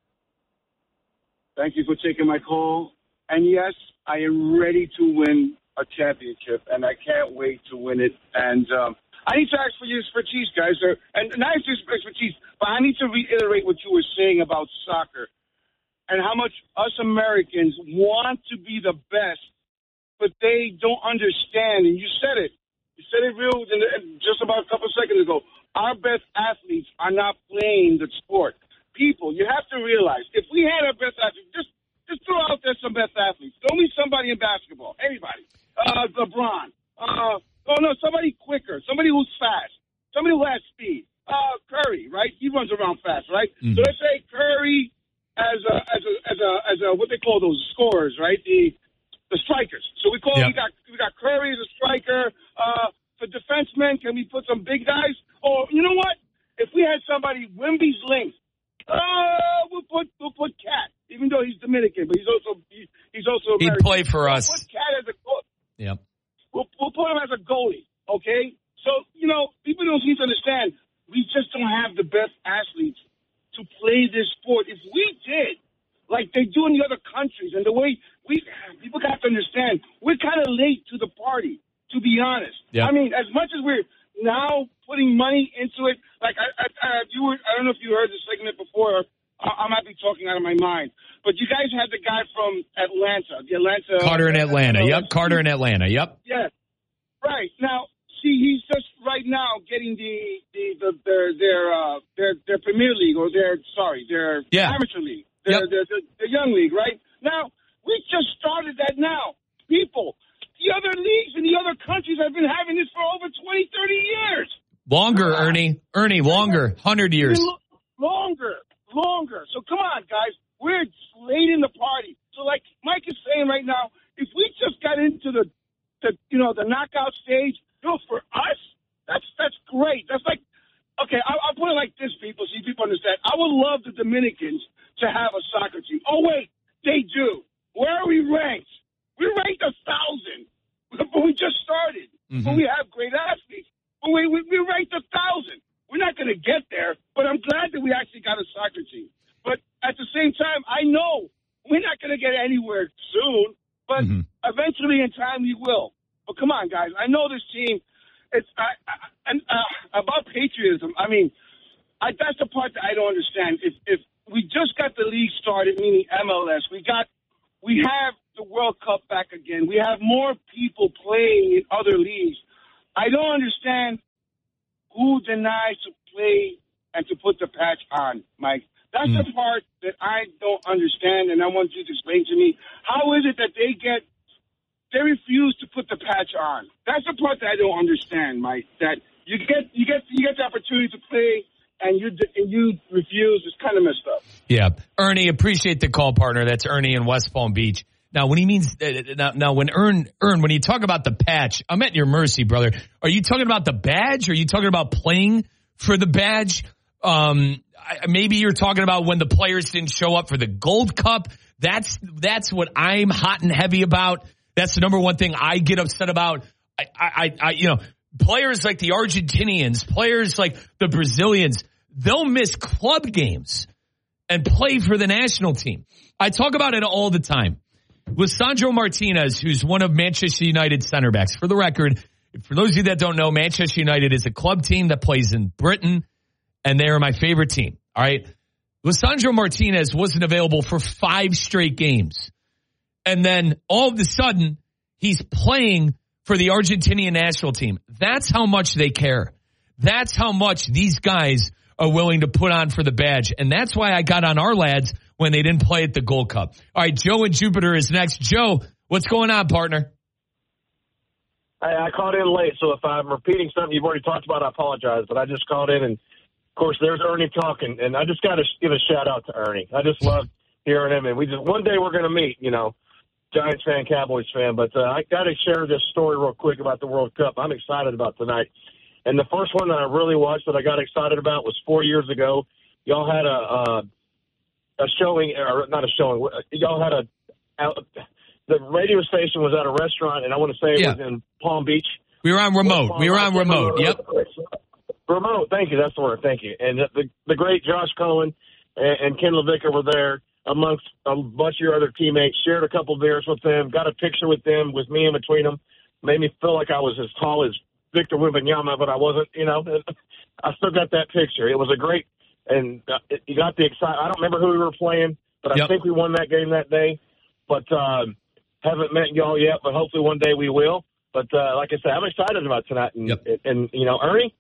Thank you for taking my call. And yes, I am ready to win a championship, and I can't wait to win it. And um, I need to ask for your expertise, guys. Uh, and not just expertise, but I need to reiterate what you were saying about soccer and how much us Americans want to be the best, but they don't understand. And you said it. You said it real just about a couple seconds ago. Our best athletes are not playing the sport. People, you have to realize, if we had our best athletes, just just throw out there some best athletes. Throw me somebody in basketball. Anybody. Uh, LeBron. Uh, oh, no, somebody quicker. Somebody who's fast. Somebody who has speed. Uh, Curry, right? He runs around fast, right? Mm-hmm. So let's say Curry as a, as a, as a, as a, what they call those scorers, right? The the strikers. So we call, yep. we got we got Curry as a striker. Uh, for defensemen, can we put some big guys? Or, you know what? If we had somebody, Wemby's length, uh, we'll put, we'll put Cat, even though he's Dominican, but he's also, he, he's also American. He'd play for we'll us. Put Cat as a goalie. Yep. We'll, we'll put him as a goalie, okay? So, you know, people don't seem to understand, we just don't have the best athletes to play this sport. If we did, like they do in the other countries, and the way we, people have to understand, we're kind of late to the party, to be honest. Yep. I mean, as much as we're now putting money into it, like I, I, I, you were, I don't know if you heard the segment before. I, I might be talking out of my mind, but you guys had the guy from Atlanta, the Atlanta Carter in Atlanta. Uh, yep, Carter in Atlanta. Yep. Yeah, right. Now, see, he's just right now getting the the, the their their uh, their their Premier League or their sorry their yeah. amateur league, their, yep. their, their, their young league. Right now, we just started that now, people. The other leagues in the other countries have been having this for over twenty, thirty years. Longer, uh, Ernie. Ernie, longer. one hundred years. Longer. Longer. So come on, guys. We're late in the party. So like Mike is saying right now, if we just got into the, the you know, the knockout stage, you know, for us, that's that's great. That's like, okay, I'll, I'll put it like this, people, so you people understand. Dominicans to have a soccer team. Oh, wait, they do. Where are we ranked? We're ranked a thousand, but we just started. Mm-hmm. But we have great athletes. But we, we, we're ranked a thousand. We're not going to get there, but I'm glad that we actually got a soccer team. But at the same time, I know we're not going to get anywhere soon, but mm-hmm. eventually in time we will. But come on, guys. I know this team. It's I, I, and uh, about patriotism. I mean, I, that's the part that I don't understand. If if we just got the league started, meaning M L S, we got we have the World Cup back again. We have more people playing in other leagues. I don't understand who denies to play and to put the patch on, Mike. That's mm. the part that I don't understand, and I want you to explain to me. How is it that they get, they refuse to put the patch on? That's the part that I don't understand, Mike. That you get, you get, you get the opportunity to play, and you and you refuse. It's kind of messed up. Yeah, Ernie, appreciate the call, partner. That's Ernie in West Palm Beach. Now, when he means uh, now, now, when Ern, Ern, when you talk about the patch, I'm at your mercy, brother. Are you talking about the badge? Or are you talking about playing for the badge? Um, I, maybe you're talking about when the players didn't show up for the Gold Cup. That's that's what I'm hot and heavy about. That's the number one thing I get upset about. I, I, I you know, players like the Argentinians, players like the Brazilians, they'll miss club games and play for the national team. I talk about it all the time. Lisandro Martinez, who's one of Manchester United's center backs. For the record, for those of you that don't know, Manchester United is a club team that plays in Britain, and they are my favorite team. All right. Lisandro Martinez wasn't available for five straight games. And then all of a sudden, he's playing for the Argentinian national team. That's how much they care. That's how much these guys are willing to put on for the badge. And that's why I got on our lads when they didn't play at the Gold Cup. All right, Joe in Jupiter is next. Joe, what's going on, partner? I, I called in late, so if I'm repeating something you've already talked about, I apologize. But I just called in, and, of course, there's Ernie talking. And I just got to give a shout-out to Ernie. I just love hearing him. And we just one day we're going to meet, you know, Giants fan, Cowboys fan. But uh, I got to share this story real quick about the World Cup. I'm excited about tonight. And the first one that I really watched that I got excited about was four years ago. Y'all had a... Uh, A showing, or not a showing. Y'all had a, a the radio station was at a restaurant, and I want to say it yeah. was in Palm Beach. We were on remote. We were on remote. Yep. Remote. Thank you. That's the word. Thank you. And the the great Josh Cohen and, and Ken LaVicka were there amongst a bunch of your other teammates. Shared a couple beers with them. Got a picture with them with me in between them. Made me feel like I was as tall as Victor Wembanyama, but I wasn't. You know, I still got that picture. It was a great. And uh, you got the excitement. I don't remember who we were playing, but I yep. think we won that game that day. But um, haven't met y'all yet, but hopefully one day we will. But uh, like I said, I'm excited about tonight. And, yep. and, and, you know, Ernie,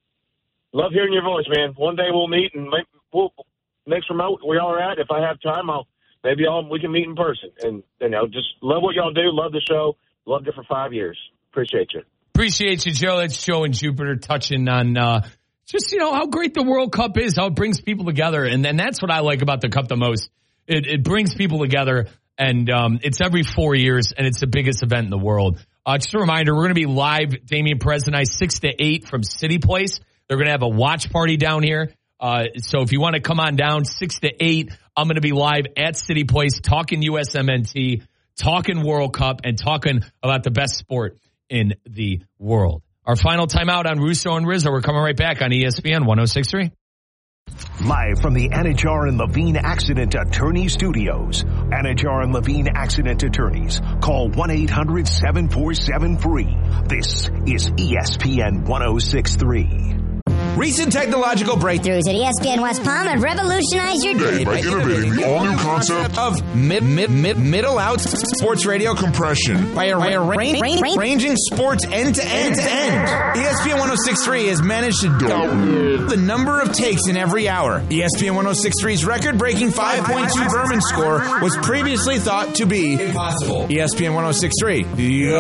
love hearing your voice, man. One day we'll meet, and make, we'll, next remote where y'all are at, if I have time, I'll maybe y'all, we can meet in person. And, you know, just love what y'all do. Love the show. Loved it for five years. Appreciate you. Appreciate you, Joe. It's Joe in Jupiter touching on uh, – just, you know, how great the World Cup is, how it brings people together. And then that's what I like about the Cup the most. It, it brings people together, and um, it's every four years, and it's the biggest event in the world. Uh, just a reminder, we're going to be live, Damian Perez and I, six to eight from City Place. They're going to have a watch party down here. Uh, so if you want to come on down, six to eight, I'm going to be live at City Place talking U S M N T, talking World Cup, and talking about the best sport in the world. Our final timeout on Russo and Rizzo. We're coming right back on E S P N one oh six point three. Live from the Anajar and Levine Accident Attorney Studios. Anajar and Levine Accident Attorneys. Call one eight hundred seven four seven free. This is E S P N one oh six point three. Recent technological breakthroughs at E S P N West Palm have revolutionized your day by innovating the all-new concept of mid, mid, mid, middle out sports radio compression by, a, by arra- arranging sports end to end to end. E S P N one oh six point three has managed to double the number of takes in every hour. E S P N one oh six point three's record-breaking five point two Berman score was previously thought to be impossible. E S P N one oh six point three, the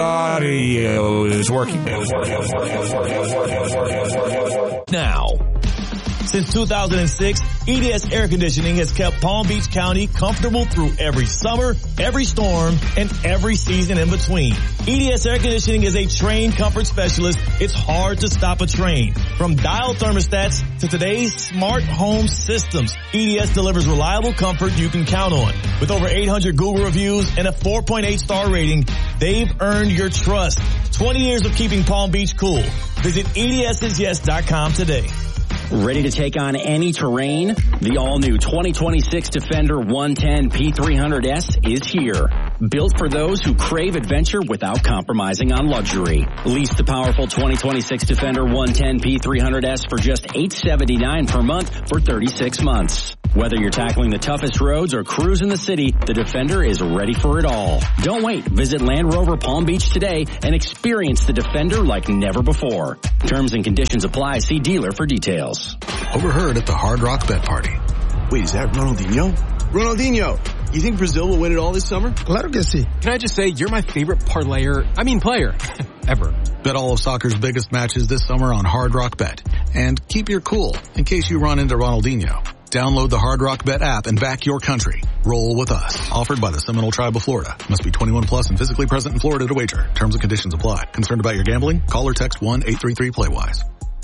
audio is working. Now, Since two thousand six, E D S Air Conditioning has kept Palm Beach County comfortable through every summer, every storm, and every season in between. E D S Air Conditioning is a trained comfort specialist. It's hard to stop a train. From dial thermostats to today's smart home systems, E D S delivers reliable comfort you can count on. With over eight hundred Google reviews and a four point eight star rating, they've earned your trust. twenty years of keeping Palm Beach cool. Visit E D S is yes dot com today. Ready to take on any terrain? The all-new twenty twenty-six Defender one ten P three hundred S is here. Built for those who crave adventure without compromising on luxury. Lease the powerful twenty twenty-six Defender one ten P three hundred S for just eight hundred seventy-nine dollars per month for thirty-six months. Whether you're tackling the toughest roads or cruising the city, the Defender is ready for it all. Don't wait. Visit Land Rover Palm Beach today and experience the Defender like never before. Terms and conditions apply. See dealer for details. Overheard at the Hard Rock Bet Party. Wait, is that Ronaldinho? Ronaldinho, you think Brazil will win it all this summer? Claro que sí. Can I just say, you're my favorite parlayer, I mean player, ever. Bet all of soccer's biggest matches this summer on Hard Rock Bet. And keep your cool in case you run into Ronaldinho. Download the Hard Rock Bet app and back your country. Roll with us. Offered by the Seminole Tribe of Florida. Must be twenty-one plus and physically present in Florida to wager. Terms and conditions apply. Concerned about your gambling? Call or text one eight three three play wise.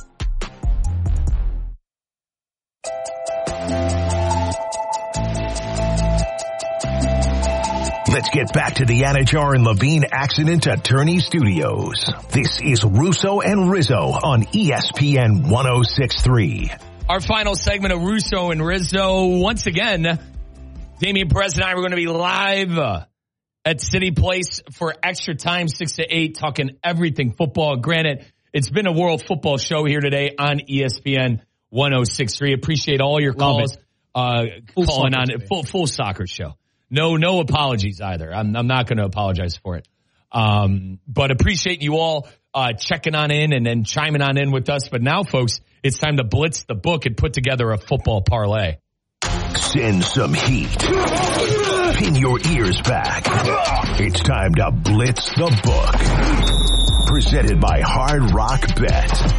Let's get back to the Anajar and Levine Accident Attorney Studios. This is Russo and Rizzo on E S P N one oh six point three. Our final segment of Russo and Rizzo. Once again, Damian Perez and I were going to be live uh, at City Place for extra time, six to eight, talking everything football. Granted, it's been a World Football show here today on E S P N one oh six point three. Appreciate all your calls, uh, calling on it. Full, full soccer show. No, no apologies either. I'm, I'm not going to apologize for it. Um, but appreciate you all uh, checking on in and then chiming on in with us. But now, folks, it's time to blitz the book and put together a football parlay. Send some heat. Pin your ears back. It's time to blitz the book. Presented by Hard Rock Bet.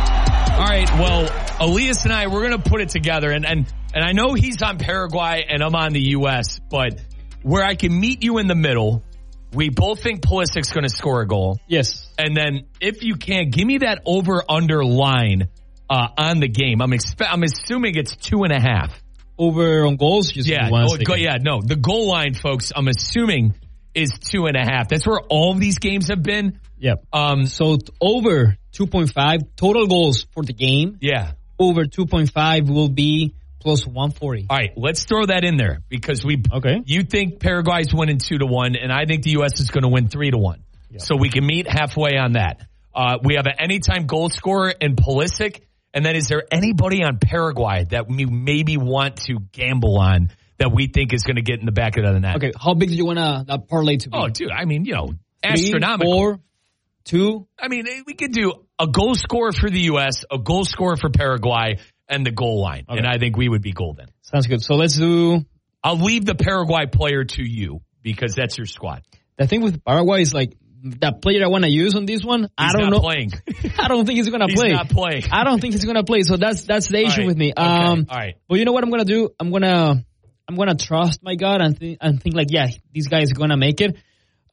All right, well, Elias and I, we're going to put it together. And, and, and I know he's on Paraguay and I'm on the U S, but where I can meet you in the middle, we both think Pulisic's going to score a goal. Yes. And then if you can, give me that over-under line uh, on the game. I'm expe- I'm assuming it's two and a half. Over on goals? Just yeah, oh, go, yeah, no. The goal line, folks, I'm assuming is two and a half. That's where all of these games have been. Yep. Um, so t- over two point five total goals for the game. Yeah. Over two point five will be plus one forty. All right, let's throw that in there because we. Okay. You think Paraguay's winning two to one, and I think the U S is going to win three to one. Yep. So we can meet halfway on that. Uh, we have an anytime goal scorer in Pulisic, and then is there anybody on Paraguay that we maybe want to gamble on that we think is going to get in the back of the net? Okay, how big do you want to that parlay to be? Oh, dude, I mean, you know, Three, astronomical. Four, two. I mean, we could do a goal scorer for the U S, a goal scorer for Paraguay, and the goal line. Okay. And I think we would be golden. Sounds good. So let's do... I'll leave the Paraguay player to you because that's your squad. The thing with Paraguay is like, the player I want to use on this one, he's I don't not know. Playing. I don't think he's going to play. He's not playing. I don't think he's going to play. So that's that's the issue right. with me. Okay. Um, All right. But you know what I'm going to do? I'm going to I'm going to trust my gut and, th- and think like, yeah, these guys are going to make it.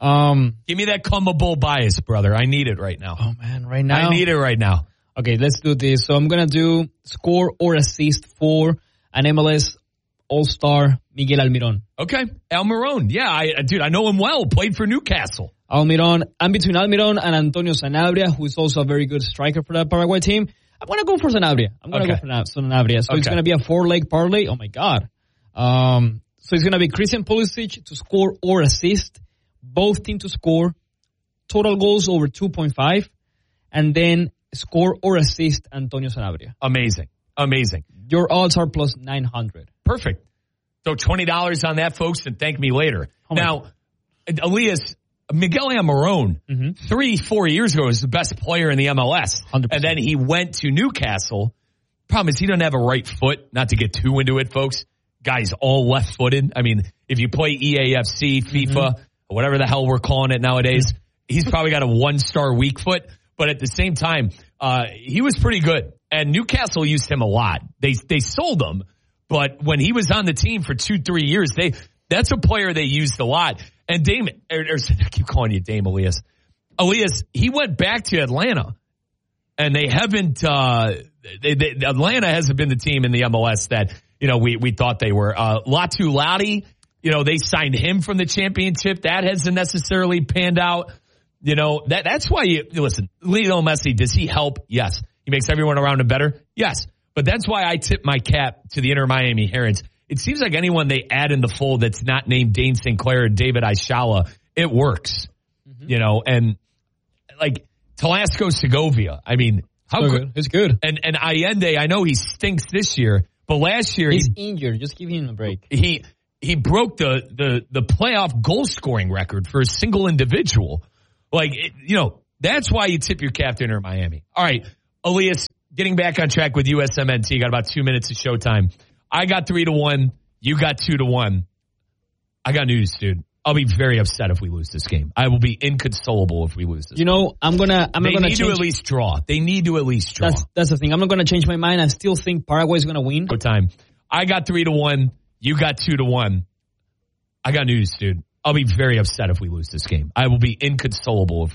Um, Give me that Cumba Bull bias, brother. I need it right now. Oh, man, right now? I need it right now. Okay, let's do this. So I'm going to do score or assist for an M L S All-Star Miguel Almiron. Okay. Almiron. Yeah, I, dude, I know him well. Played for Newcastle. Almiron. I'm between Almiron and Antonio Sanabria, who is also a very good striker for that Paraguay team. I'm going to go for Sanabria. I'm going to Okay. go for Sanabria. So Okay. it's going to be a four-leg parlay. Oh, my God. Um, so it's going to be Christian Pulisic to score or assist. Both teams to score. Total goals over two point five. And then score or assist Antonio Sanabria. Amazing. Amazing. Your odds are plus nine hundred. Perfect. So twenty dollars on that, folks, and thank me later. Oh now, Elias, Miguel Almiron, mm-hmm. three, four years ago, was the best player in the M L S. one hundred percent. And then he went to Newcastle. Problem is he doesn't have a right foot. Not to get too into it, folks. Guy's all left-footed. I mean, if you play E A F C, FIFA, mm-hmm. or whatever the hell we're calling it nowadays, mm-hmm. he's probably got a one-star weak foot. But at the same time, uh, he was pretty good And Newcastle used him a lot. They they sold him, but when he was on the team for two, three years, they that's a player they used a lot. And Dame, or, or, I keep calling you Dame Elias. Elias, he went back to Atlanta, and they haven't. Uh, they, they, Atlanta hasn't been the team in the M L S that you know we we thought they were. Uh, Latu Lati, you know, they signed him from the championship. That hasn't necessarily panned out. You know that that's why you listen. Lionel Messi, does he help? Yes. He makes everyone around him better? Yes. But that's why I tip my cap to the Inter Miami Herons. It seems like anyone they add in the fold that's not named Dane Sinclair or David Aishala, it works. Mm-hmm. You know, and like Talasco Segovia, I mean, how so good. good? It's good. And and Allende, I know he stinks this year, but last year he's he, injured. Just give him a break. He he broke the the the playoff goal scoring record for a single individual. Like, it, you know, that's why you tip your cap to Inter Miami. All right. Elias, getting back on track with U S M N T. Got about two minutes of showtime. I got three to one. You got two to one. I got news, dude. I'll be very upset if we lose this game. I will be inconsolable if we lose this. You know, I'm gonna. I'm they not gonna. need change. to at least draw. They need to at least draw. That's that's the thing. I'm not gonna change my mind. I still think Paraguay's gonna win. Showtime. I got three to one. You got two to one. I got news, dude. I'll be very upset if we lose this game. I will be inconsolable if